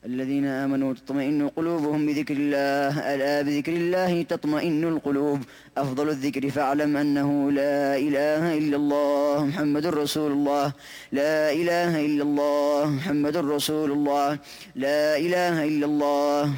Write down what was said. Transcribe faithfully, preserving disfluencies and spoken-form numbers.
الذين آمنوا تطمئن قلوبهم بذكر الله، ألا بذكر الله تطمئن القلوب. أفضل الذكر فاعلم أنه لا إله إلا الله محمد رسول الله، لا إله إلا الله محمد رسول الله، لا إله إلا الله